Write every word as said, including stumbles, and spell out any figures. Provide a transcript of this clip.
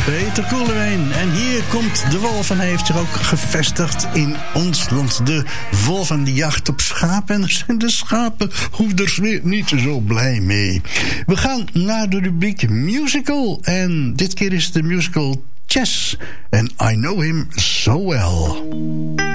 Peter Koelewijn. En hier komt de wolf en hij heeft zich ook gevestigd in ons land. De wolf en die jacht op schapen. En daar zijn de schapenhoeders weer niet zo blij mee. We gaan naar de rubriek musical. En dit keer is de musical Chess. En I Know Him So Well.